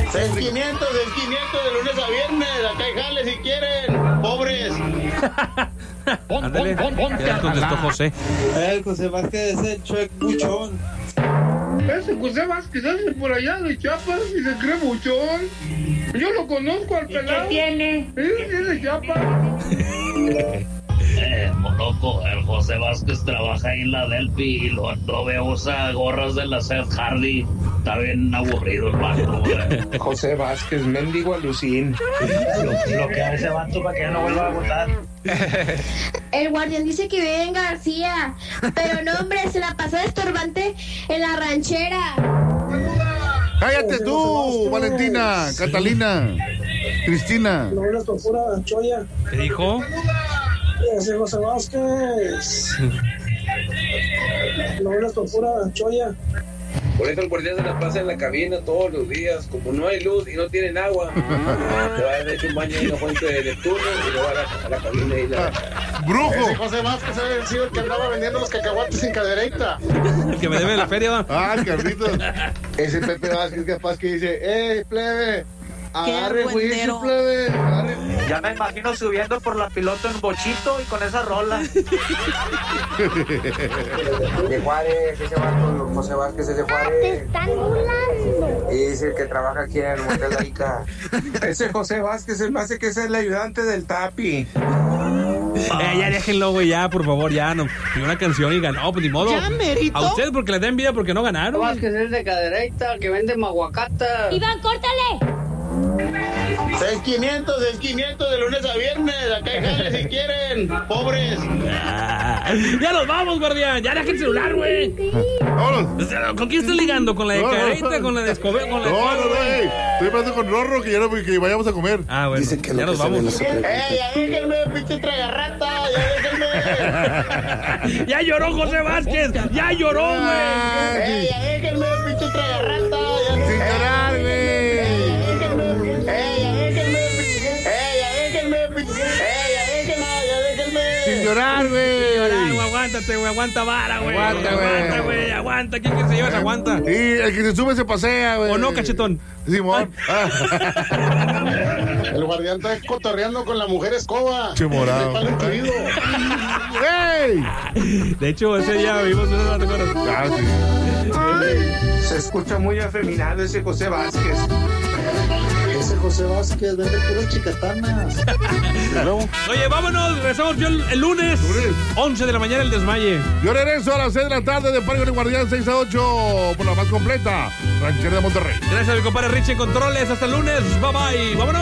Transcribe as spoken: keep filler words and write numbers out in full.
Es quinientos, es quinientos de lunes a viernes. Acá hay jale si quieren. Pobres. Pon, pon, pon, pon, ya contestó José. El José Vázquez es el chuec buchón. Ese José Vázquez es por allá de Chiapas y se cree buchón. Yo lo conozco al pelado. ¿Qué tiene? Sí, es de Chiapas. Eh, loco, el José Vázquez trabaja ahí en la Delphi y lo, lo veo usa gorras de la Seth Hardy. Está bien aburrido el vato, güey. José Vázquez, mendigo alucín. Lo, lo que hace ese vato para que ya no vuelva a votar. El guardián dice que vive en García, pero no, hombre, se la pasa de estorbante en la ranchera. ¡Cállate tú, Valentina, Catalina, Cristina! No la tortura Choya. ¿Qué dijo? Ese José Vázquez. No la tortura Choya. Por eso el guardián se la pasa en la cabina todos los días. Como no hay luz y no tienen agua, se va a hacer un baño en la fuente de Neptuno y luego a la, a la cabina y la... ¡Brujo! Ese José Vázquez ha sido el que andaba vendiendo los cacahuates en cadereita. El que me debe la feria, ¿no? ¡Ah, Carlitos! Ese Pepe Vázquez capaz que dice, ¡eh, plebe! Agarre juicio, plebe. Agarre. Ya me imagino subiendo por la piloto en bochito y con esa rola. De Juárez, ese vato, José Vázquez es de Juárez. Te están burlando. Y es el que trabaja aquí en el Motel La Ica. Ese José Vázquez se me hace que es el ayudante del Tapi. Eh, ya déjenlo, güey, ya, por favor, ya, no. Y una canción y ganó, pues ni modo. ¿Ya, merito? A ustedes porque les den vida porque no ganaron. Vázquez es de cadereita, que vende maguacata. Iván, córtale. Es quinientos, es quinientos de lunes a viernes. Acá hay jale si quieren. Pobres. Ah, ya nos vamos, guardián. Ya deja el celular, güey. ¡Vámonos! ¿Con quién estás ligando? ¿Con la de No, no, Cadereyta? no. ¿Con la de Escobedo? ¿Con la de No, cuál, no, no, güey? ey. Estoy hablando con Rorro que ya no, que vayamos a comer. Ah, bueno, Dicen que ya lo nos que se ve vamos. no se pregunta. ¡Eh, ya déjenme, pinche tragarrata! ¡Ya déjenme! Ya lloró José Vázquez. Ya lloró, güey. ¡Eh, ya déjenme, pinche tragarrata! Ya Sin llorar, güey. ¡Eh, ya déjenme! ¡Eh, ya déjenme! ¡Eh, ya déjenme! ¡Ya déjenme! Sin llorar, güey. Llorar, güey, aguántate, güey. Aguanta vara, güey. Aguanta, güey. Aguanta, güey. Aguanta. ¿Quién quiere se lleva? Se aguanta. Sí, el que se sube se pasea, güey. ¿O no, cachetón? Simón. El guardián está cotorreando con la mujer escoba. Che morado. El palo incluido. ¡Ey! De hecho, ese día vimos una de las Ah, sí. Se escucha muy afeminado ese José Vázquez. Ese José Vázquez vende puras chicatanas. Oye, vámonos. Regresamos yo el, el lunes. Lunes. once de la mañana, el desmaye. Yo regreso a las seis de la tarde de Parque de Guardián seis a ocho por la más completa. Ranchera de Monterrey. Gracias a mi compadre Richie en Controles. Hasta el lunes. Bye bye. Vámonos.